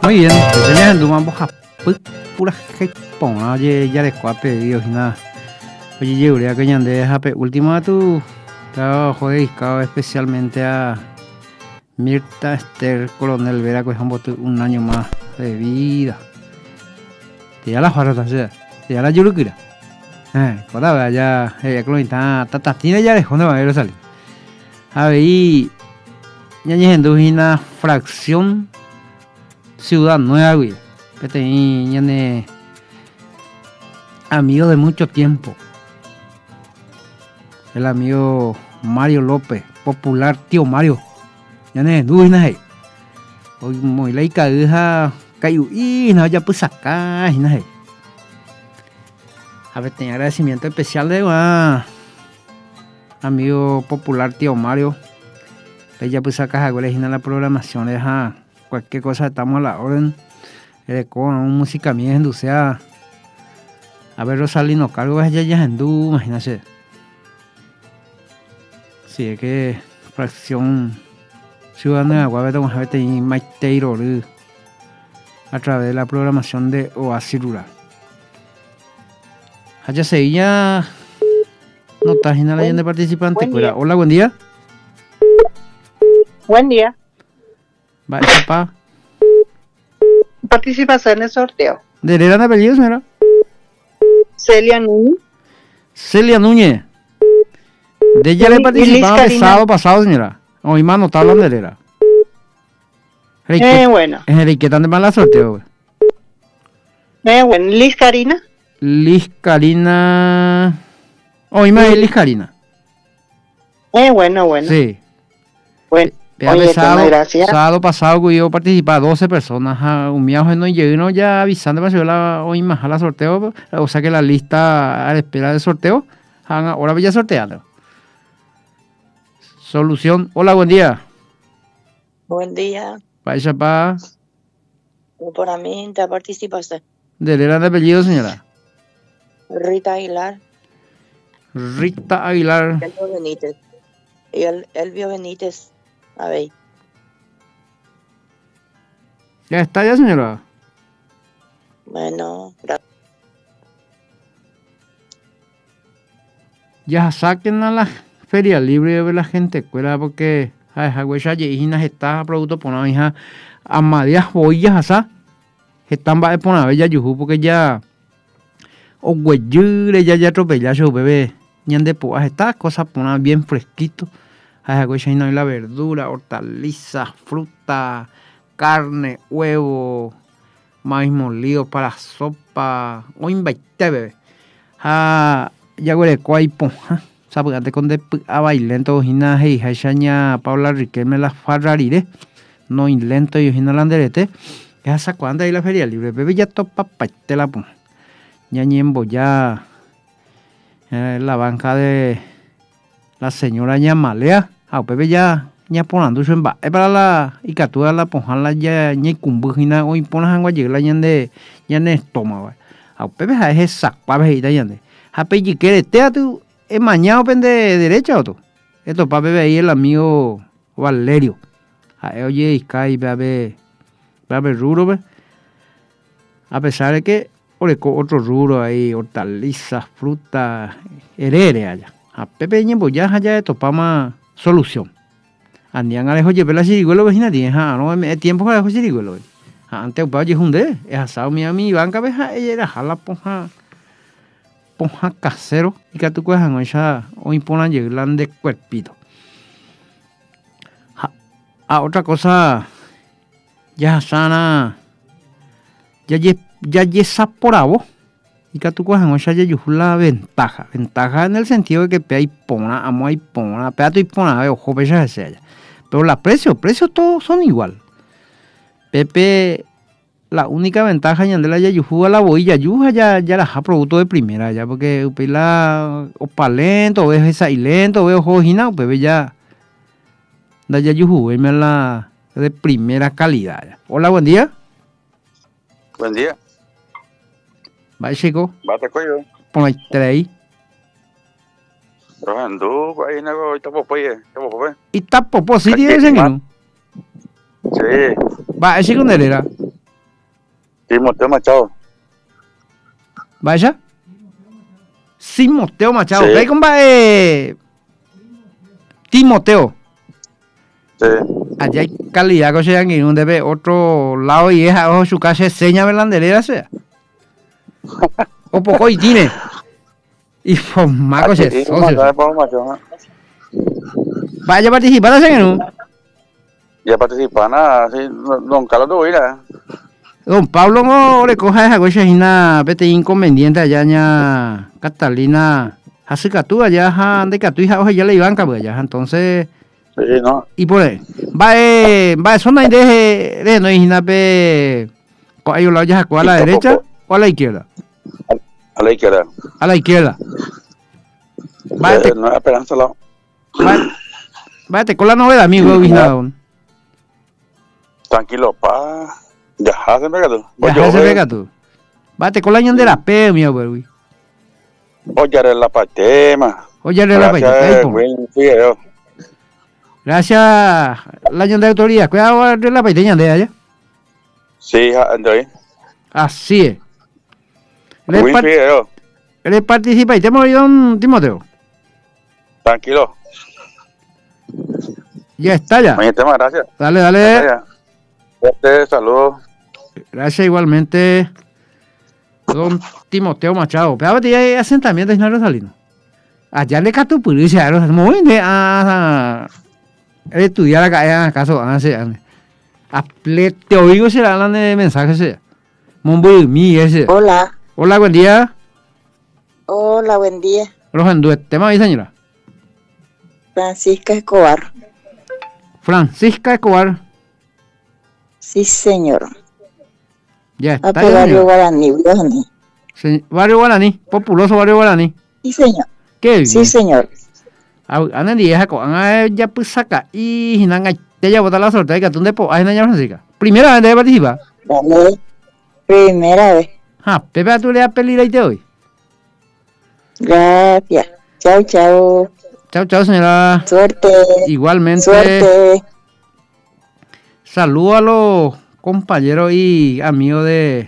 Muy bien, ya en Dumambo pura japón, oye, ya de cuape, Dios y nada. Oye, yo diría que ya de jape, última tu trabajo dedicado especialmente a Mirta Esther Coronel Vera, que es un año más de vida. Te ya la jarata, te ya la yurukira. Cuando ya, que está, tiene ya de dónde va a salir. A ver, y ya en una fracción Ciudad Nueva, güey. Que tiene amigo de mucho tiempo. El amigo Mario López, popular tío Mario. Ya ne duina hey. Hoy muy laica hija cayu y no ya pues acá y nada. A ver, tenía agradecimiento especial de amigo popular tío Mario. Ella pues acá en la programación deja cualquier cosa estamos a la orden. Con música mía en sea a ver Rosalino cargo es ya en du, imagínate. Sí, es que fracción ciudadana de Aguabeto vamos a ver Maiteiro a través de la programación de Oasis Rural. Allá Sevilla no está en la leyenda de participante. Hola, buen día. Buen día. Vale, papá. ¿Participas en el sorteo? ¿De qué era apellido, señora? Celia Núñez. Celia Núñez. De ella le participaba el sábado pasado, señora. Hoy más no está hablando de era. Bueno. ¿Qué tan de mala sorteo? Bueno, Liz Karina. Liz Karina. Hoy más es Liz Karina. Bueno. Sí. Bueno. Oye, gracias. Sábado pasado que yo participaba 12 personas, un viaje no llegué ya avisando para subir hoy más a la sorteo, o sea que la lista a la espera del sorteo, ahora voy a sorteando. Solución, hola, buen día. Buen día. Vaya pa. Por mí te participaste. ¿De qué era de apellido, señora? Rita Aguilar. Rita Aguilar. Elvio Benítez. Elvio Benítez. A ver. ¿Ya está ya, señora? Bueno, gracias. Ya saquen a la feria libre de ver la gente cuela porque a huella yejinas está producto por una hija amadias boyas asa están va a poner bella yuju porque ya o hueyure ya atropella su bebé ñande pues estas cosas poner bien fresquito. Hay no hay la verdura, hortalizas, fruta, carne, huevo, maíz molido para sopa, o invite bebé. Ya huele cuay ponja, sabes con de a bailar todos hina hey haishaña Paula Riquelme la farrarire, no inlento y hina landerete. Esa cuando hay la feria libre, bebé ya topa paite la pon. Ya ñembo ya la banca de la señora Ñamalea. Pepe ya ponando su emba para la y captura la ponjan ya ñe cumbujina o imponas agua llega ñande ñane estómago. Pepe es esa pape y ñande. Hape y quiere teatro es mañana pende derecha o tú. Esto pape ahí el amigo Valerio. Oye Sky bebe ruro be. A pesar de que otro ruro ahí hortalizas, frutas, herere allá. A Pepe ñe ya allá de topama solución. Andían a lejos llevar la chirigüelo vecina tienes no es tiempo para lejos chirigüelo. Antes para allí junde, es asado mi banca veja ella era jala ponja casero y que tú cojas no esa o imponan llegar de cuerpito. Otra cosa ya sana ya yesa por abo. Y que tú cojas no esa la ventaja en el sentido de que pe hay pona, amo hay pona, peato y pona, ojo pesa ese allá. Pero los precios todos son igual. Pepe, la única ventaja de la yayuju a la boilla, ya la ha producto de primera, ya porque la opa lento, veo esa y lento, veo jojina, Pepe ya da yayuju, me la de primera calidad. Ya. Hola, buen día. Buen día. Vai, chico. Bate cuello. Pon ahí. Trabajando, ahí en el Itapopo, Itapopo, sí tiene ese. Sí. Va, ese con él era. Timoteo Machado. Vaya. Timoteo Machado. Sí. ¿Qué compa? Timoteo. Sí. Allá hay calidad que sean en un debe otro lado y es abajo su casa seña velandelera sea. O poco y tiene. Y pues maco se Aquí, socio. Machado. Vaya a participar en un. Ya participan, así, don Carlos de Huila. Don Pablo no le coja esa cosa y una vete inconveniente allá ña Catalina. Hace catú allá de catú y ya le iban a allá entonces. Sí, no. Y por ahí, va, eso no hay de no hay nada, hay un lado ya a la derecha o a la izquierda. A la izquierda. A la izquierda. No hay esperanza, lado. Váyate con la novedad, amigo, Guisnado. Tranquilo, pa. Ya se pega tú. Ya se pega tú. Váyate con la ñan de la P, mi abuelo. Oye, la patema. Oye, la patema. Gracias, la ñan de autoridad. Cuidado de la paiteña de allá. Sí, André. Así es. ¿Le participa y te hemos oído, don Timoteo? Tranquilo. Ya está ya. Oye, tema, gracias. Dale. Saludos. Gracias igualmente, don Timoteo Machado. Pero hay asentamientos en Rosalino. Allá le Catupuri se ha muy de estudiar acá en acaso te oigo se le hablan de mensajes ese. Mombuimi ese. Hola. Hola, buen día. Hola, buen día. Tema ahí, señora. Francisca Escobar. Francisca Escobar. Sí, señor. Ya está. Barrio Guaraní. Barrio Guaraní, populoso Barrio Guaraní. Sí, señor. ¿Qué bien? Sí, señor. Ana día ya pues saca y nanga te ya botar la suerte que tú de po ay nanya Francisca. Primera vez de participar. Dale. Primera vez. Pepe tú le das pelira y te hoy. Gracias. Chao. Chao, señora. Suerte. Igualmente. Suerte. Saludo a los compañeros y amigos de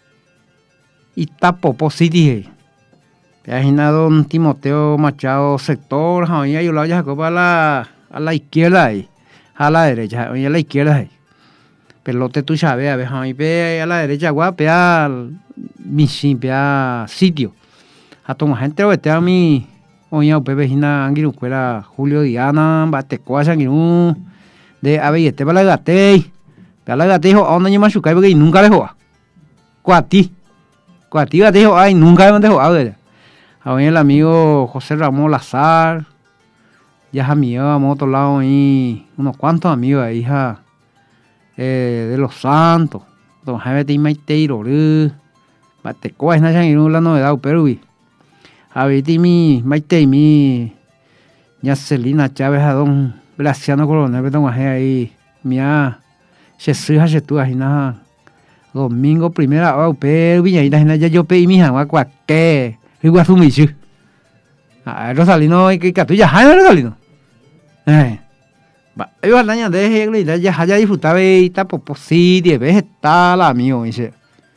Itapopo City. Imagina don Timoteo Machado, sector, Javier Ayulao Jacob a la izquierda ahí, a la derecha, a la izquierda ahí. Pelote tú sabes, a ver, Javier a la derecha, guape, al sitio. A tomar gente, vete a mi, oye, Pepe Gina, Anguirucuera, Julio Diana, Batecoa, Sanguirú, de Avellete para la gatei, a un año más chucay, porque nunca le joa. Cuati, gatejo, ay, nunca le dejó, a ver. Ahí el amigo José Ramón Lazar, ya es amigo, vamos a otro lado ahí, unos cuantos amigos ahí, de Los Santos, don Jaime Timaiteiro, Batecoa, es una la novedad, pero a ver, mi Maite, mi Yacelina Chávez, a don Graciano Coronel, don Jaime ahí, mía, se tú, ahí nada, domingo primera, pero Viñaína, ya yo pedí mi jangua, cuaque. Igual su michu. Rosalino, que tú ya hay Rosalino. Iba al año de ya haya disfrutado y tapo sí, 10 veces está la amigo, dice.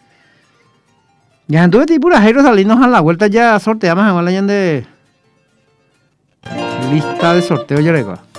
Ya entonces tipo la Rosalino a la vuelta ya sorteamos en el año de lista de sorteo ya le